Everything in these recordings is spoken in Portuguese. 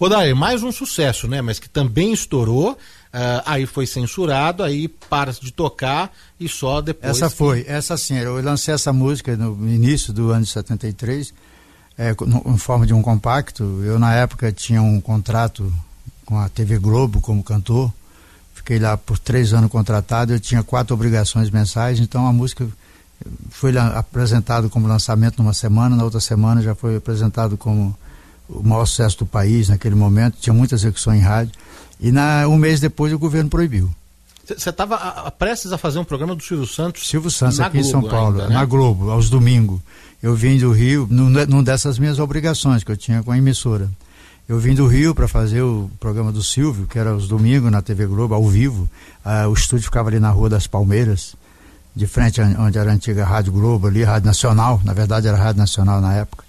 Odair, mais um sucesso, né? Mas que também estourou, aí foi censurado, aí para de tocar e só depois... Essa sim, eu lancei essa música no início do ano de 73, em forma de um compacto. Eu na época tinha um contrato com a TV Globo como cantor, fiquei lá por 3 anos contratado, eu tinha 4 obrigações mensais, então a música foi apresentado como lançamento numa semana, na outra semana já foi apresentado como o maior sucesso do país naquele momento, tinha muitas execuções em rádio, e um mês depois o governo proibiu. Você estava prestes a fazer um programa do Silvio Santos? Silvio Santos aqui Globo, em São Paulo, ainda, né? Na Globo, aos domingos. Eu vim do Rio, num dessas minhas obrigações que eu tinha com a emissora. Eu vim do Rio para fazer o programa do Silvio, que era aos domingos na TV Globo, ao vivo. O estúdio ficava ali na Rua das Palmeiras, de frente onde era a antiga Rádio Globo, ali, Rádio Nacional, na verdade era Rádio Nacional na época.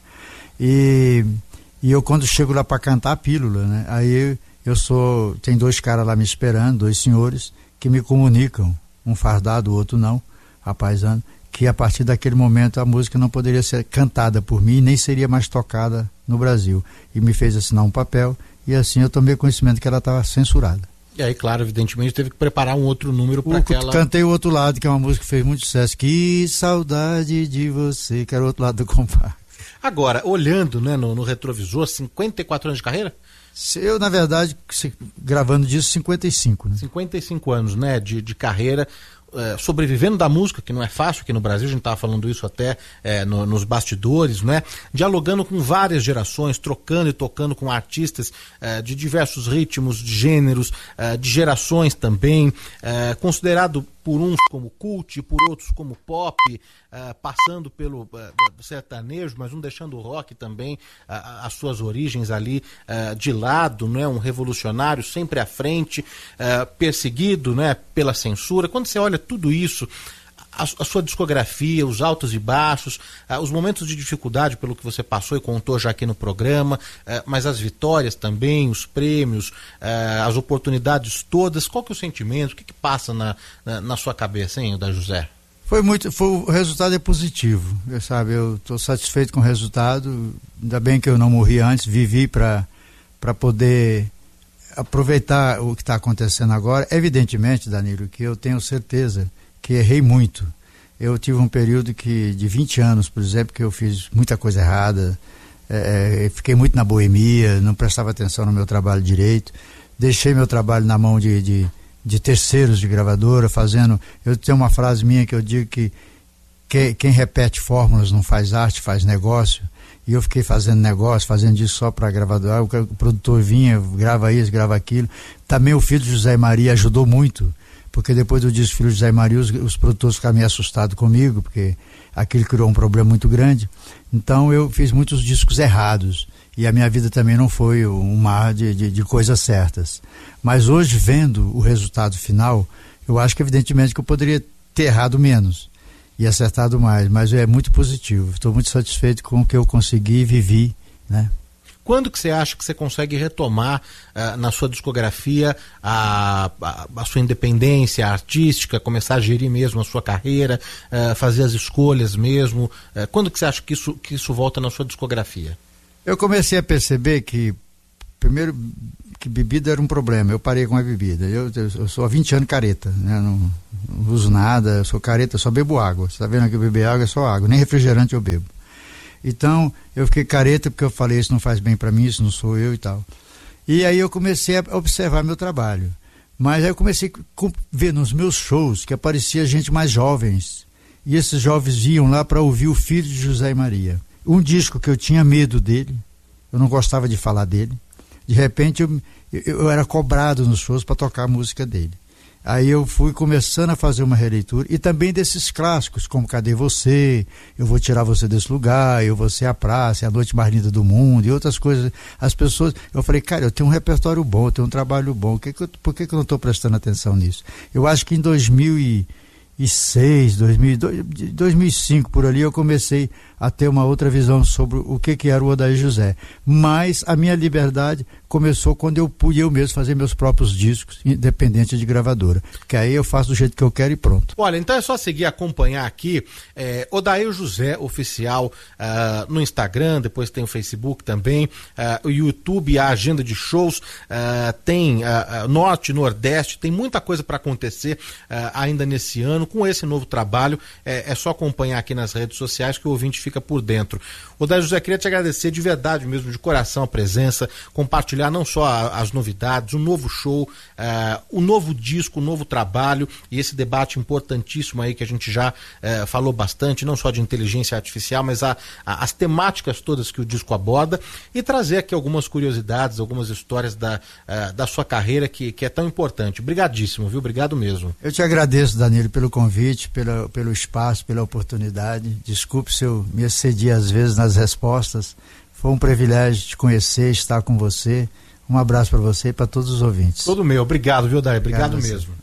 E eu quando chego lá para cantar a pílula, né? Aí tem 2 caras lá me esperando, 2 senhores, que me comunicam, um fardado, o outro não, rapaziano, que a partir daquele momento a música não poderia ser cantada por mim, nem seria mais tocada no Brasil. E me fez assinar um papel, e assim eu tomei conhecimento que ela estava censurada. E aí, claro, evidentemente, teve que preparar um outro número para aquela... Cantei o Outro Lado, que é uma música que fez muito sucesso. Que saudade de você, que era o outro lado do compacto. Agora, olhando, né, no retrovisor, 54 anos de carreira? Eu, na verdade, gravando disso, 55. Né? 55 anos, né, de carreira, sobrevivendo da música, que não é fácil aqui no Brasil, a gente estava falando isso até nos bastidores, né? Dialogando com várias gerações, trocando e tocando com artistas de diversos ritmos, de gêneros, de gerações também, considerado por uns como cult, por outros como pop, passando pelo sertanejo, mas não deixando o rock também, as suas origens ali de lado, né? Um revolucionário sempre à frente, perseguido, né, pela censura. Quando você olha tudo isso, a sua discografia, os altos e baixos, os momentos de dificuldade pelo que você passou e contou já aqui no programa, mas as vitórias também, os prêmios, as oportunidades todas, qual que é o sentimento, o que passa na sua cabeça, hein, Odair José? O resultado é positivo, sabe, eu estou satisfeito com o resultado, ainda bem que eu não morri antes, vivi para poder aproveitar o que está acontecendo agora. Evidentemente, Danilo, que eu tenho certeza que errei muito. Eu tive um período de 20 anos, por exemplo, que eu fiz muita coisa errada, fiquei muito na boemia, não prestava atenção no meu trabalho direito, deixei meu trabalho na mão de terceiros de gravadora, eu tenho uma frase minha que eu digo que quem repete fórmulas não faz arte, faz negócio. E eu fiquei fazendo negócio, fazendo isso só para gravadora. O produtor vinha, grava isso, grava aquilo. Também o filho de José Maria ajudou muito, porque depois do disco Filho de José Maria, os produtores ficaram meio assustados comigo, porque aquilo criou um problema muito grande. Então eu fiz muitos discos errados, e a minha vida também não foi um mar de coisas certas. Mas hoje, vendo o resultado final, eu acho que evidentemente que eu poderia ter errado menos e acertado mais, mas é muito positivo. Estou muito satisfeito com o que eu consegui e vivi, né? Quando que você acha que você consegue retomar na sua discografia a sua independência artística, começar a gerir mesmo a sua carreira, fazer as escolhas mesmo? Quando que você acha que isso volta na sua discografia? Eu comecei a perceber que, primeiro, que bebida era um problema. Eu parei com a bebida. Eu sou há 20 anos careta, né? Não uso nada, eu sou careta, só bebo água. Você está vendo que eu beber água é só água, nem refrigerante eu bebo. Então, eu fiquei careta porque eu falei, isso não faz bem para mim, isso não sou eu e tal. E aí eu comecei a observar meu trabalho. Mas aí eu comecei a ver nos meus shows que aparecia gente mais jovens. E esses jovens iam lá para ouvir o Filho de José Maria. Um disco que eu tinha medo dele, eu não gostava de falar dele. De repente eu era cobrado nos shows para tocar a música dele. Aí eu fui começando a fazer uma releitura, e também desses clássicos, como Cadê Você, Eu Vou Tirar Você Desse Lugar, Eu Vou Ser a Praça, A Noite Mais Linda do Mundo, e outras coisas. As pessoas, eu falei, cara, eu tenho um repertório bom, eu tenho um trabalho bom, por que eu não estou prestando atenção nisso? Eu acho que em 2006, 2002, 2005, por ali, eu comecei a ter uma outra visão sobre o que era o Odair José. Mas a minha liberdade começou quando eu pude eu mesmo fazer meus próprios discos, independente de gravadora. Porque aí eu faço do jeito que eu quero e pronto. Olha, então é só seguir, acompanhar aqui Odair José Oficial no Instagram, depois tem o Facebook também, o YouTube, a agenda de shows, tem Norte, Nordeste, tem muita coisa para acontecer ainda nesse ano, com esse novo trabalho. É só acompanhar aqui nas redes sociais que o ouvinte fica por dentro. Odair José, queria te agradecer de verdade mesmo, de coração, a presença, compartilhar não só as novidades, o novo show, o novo disco, o novo trabalho e esse debate importantíssimo aí que a gente já falou bastante, não só de inteligência artificial, mas as temáticas todas que o disco aborda, e trazer aqui algumas curiosidades, algumas histórias da sua carreira que é tão importante. Obrigadíssimo, viu? Obrigado mesmo. Eu te agradeço, Danilo, pelo convite, pelo espaço, pela oportunidade. Desculpe se eu me excedi às vezes nas respostas. Foi um privilégio te conhecer, estar com você. Um abraço para você e para todos os ouvintes. Todo meu. Obrigado, viu, Odair? Obrigado mesmo.